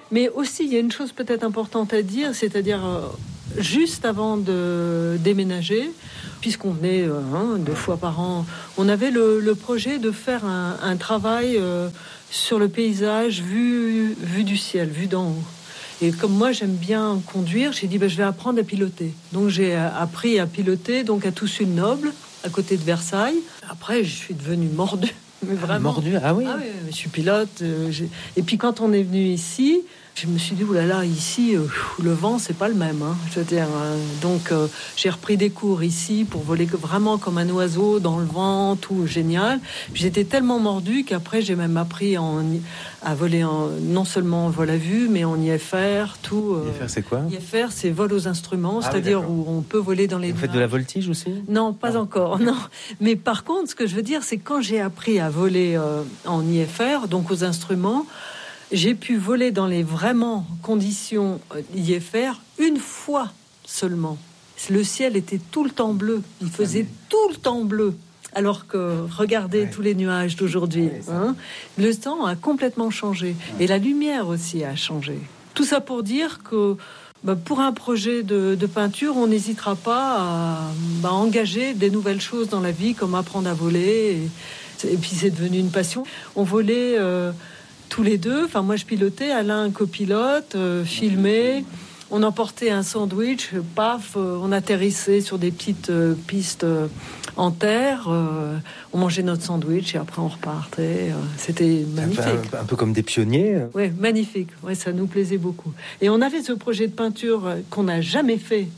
Mais aussi, il y a une chose peut-être importante à dire, c'est-à-dire juste avant de déménager, puisqu'on venait 2 fois par an, on avait le projet de faire un travail sur le paysage vu du ciel, vu d'en haut. Et comme moi, j'aime bien conduire, j'ai dit, je vais apprendre à piloter. Donc, j'ai appris à piloter donc à Toussus-le-Noble, à côté de Versailles. Après, je suis devenue mordue. Mais vraiment. Mordu, ah oui. Ah oui, je suis pilote. Et puis quand on est venu ici, je me suis dit, oulala, ici, le vent, c'est pas le même. Je veux dire, donc j'ai repris des cours ici pour voler vraiment comme un oiseau dans le vent, tout génial. Puis j'étais tellement mordue qu'après, j'ai même appris à voler non seulement en vol à vue, mais en IFR, tout. IFR, c'est quoi? IFR, c'est vol aux instruments, c'est-à-dire où on peut voler dans les. Vous faites de la voltige aussi? Non, pas encore, non. Mais par contre, ce que je veux dire, c'est quand j'ai appris à voler en IFR, donc aux instruments, j'ai pu voler dans les vraiment conditions IFR une fois seulement. Le ciel était tout le temps bleu. Il faisait tout le temps bleu. Alors que, regardez tous les nuages d'aujourd'hui. Le temps a complètement changé. Et la lumière aussi a changé. Tout ça pour dire que pour un projet de peinture, on n'hésitera pas à engager des nouvelles choses dans la vie, comme apprendre à voler. Et puis c'est devenu une passion. On volait tous les deux. Enfin, moi je pilotais, Alain copilote, filmait. On emportait un sandwich, paf, on atterrissait sur des petites pistes en terre. On mangeait notre sandwich et après on repartait. C'était magnifique. Un peu comme des pionniers. Oui, magnifique. Ouais, ça nous plaisait beaucoup. Et on avait ce projet de peinture qu'on n'a jamais fait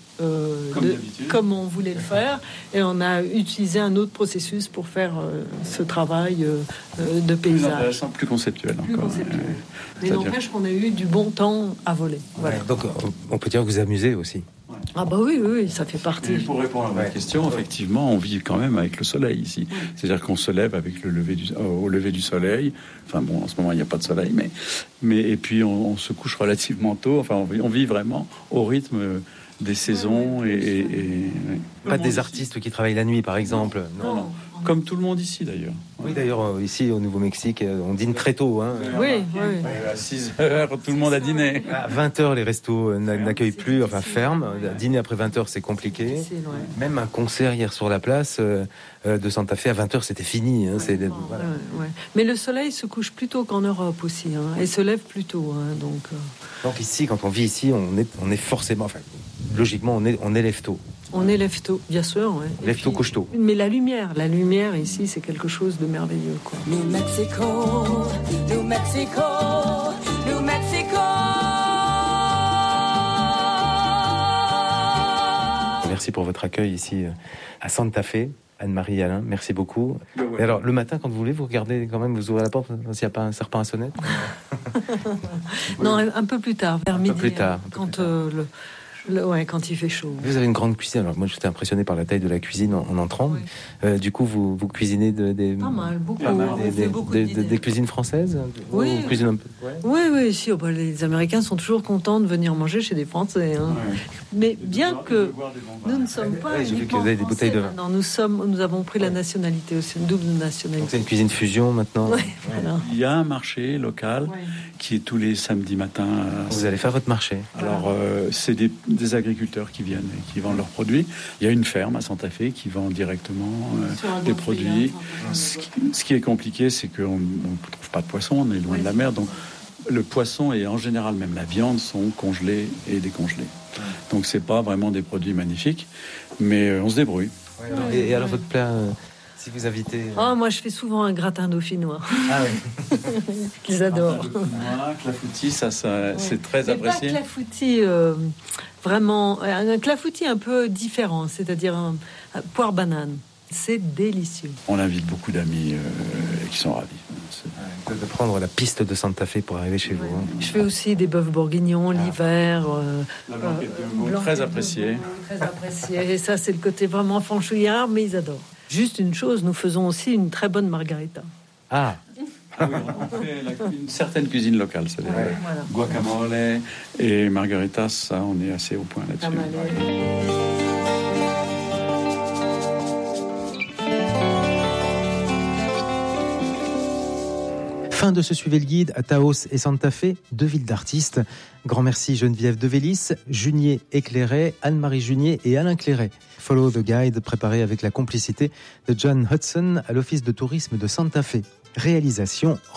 comme on voulait le faire, et on a utilisé un autre processus pour faire ce travail de paysage. Plus intéressant, plus conceptuel. Mais n'empêche qu'on a eu du bon temps à voler. Voilà. Donc on peut dire que vous amusez aussi. Ah bah oui, ça fait partie. Et pour répondre à votre question, effectivement, on vit quand même avec le soleil ici. C'est-à-dire qu'on se lève avec au lever du soleil. Enfin bon, en ce moment il n'y a pas de soleil, mais et puis on se couche relativement tôt. Enfin, on vit vraiment au rythme des saisons Pas des artistes qui travaillent la nuit, par exemple. Non. Comme tout le monde ici, d'ailleurs. Oui, d'ailleurs, ici, au Nouveau-Mexique, on dîne très tôt. Oui. À 6 heures, tout le monde a dîné. À 20h, les restos n'accueillent plus, enfin, ferment. Dîner après 20h, c'est compliqué. Même un concert hier sur la place de Santa Fe, à 20h, c'était fini. Voilà. Mais le soleil se couche plus tôt qu'en Europe aussi, et se lève plus tôt. Donc ici, quand on vit ici, on est forcément... Enfin, logiquement, on élève tôt. On élève tôt, bien sûr. Ouais. Élève tôt, couche tôt. Mais la lumière ici, c'est quelque chose de merveilleux. Quoi. New Mexico, New Mexico, New Mexico. Merci pour votre accueil ici à Santa Fe. Anne-Marie et Alain, merci beaucoup. Et alors, le matin, quand vous voulez, vous regardez quand même, vous ouvrez la porte s'il n'y a pas un serpent à sonnette. Non, un peu plus tard, vers midi. Plus tard. Quand il fait chaud. Vous avez une grande cuisine. Alors moi, j'étais impressionné par la taille de la cuisine en entrant. Oui. Du coup, vous cuisinez pas mal, beaucoup. Des cuisines françaises. Oui. Cuisine un peu. Oui. Si, les Américains sont toujours contents de venir manger chez des Français. Mais bien que nous ne sommes pas. J'ai vu que vous avez des bouteilles de vin. Non, nous avons pris la nationalité aussi, une double nationalité. Donc c'est une cuisine fusion maintenant. Voilà. Il y a un marché local qui est tous les samedis matins. Vous allez faire votre marché. Alors c'est des agriculteurs qui viennent et qui vendent leurs produits. Il y a une ferme à Santa Fe qui vend directement des produits. Ce qui est compliqué, c'est qu'on ne trouve pas de poisson, on est loin de la mer, donc le poisson et en général même la viande sont congelés et décongelés. Donc c'est pas vraiment des produits magnifiques, mais on se débrouille. Et alors votre plat, si vous invitez... Moi je fais souvent un gratin dauphinois. Ah oui. Qu'ils adorent. Clafoutis, ça c'est très apprécié. Pas clafoutis, vraiment un clafoutis un peu différent, c'est-à-dire un poire banane. C'est délicieux. On invite beaucoup d'amis qui sont ravis. De prendre la piste de Santa Fe pour arriver chez vous. Je fais aussi des bœufs bourguignons l'hiver. La blanquette de veau, très appréciée. Très appréciée. Et ça, c'est le côté vraiment franchouillard, mais ils adorent. Juste une chose, nous faisons aussi une très bonne margarita. Ah oui, on fait une certaine cuisine locale, c'est-à-dire guacamole et margarita, ça, on est assez au point là-dessus. Fin de ce Suivez le Guide à Taos et Santa Fe, 2 villes d'artistes. Grand merci Geneviève Devélis, Junier Éclairet, Anne-Marie Junier et Alain Clairet. Follow the Guide, préparé avec la complicité de John Hudson à l'Office de tourisme de Santa Fe. Réalisation